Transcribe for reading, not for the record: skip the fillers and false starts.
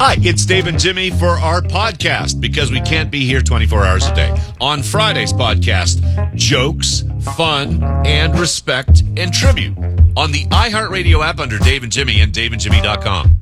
Hi, it's Dave and Jimmy for our podcast because we can't be here 24 hours a day. On Friday's podcast, jokes, fun, and respect and tribute on the iHeartRadio app under Dave and Jimmy and DaveandJimmy.com.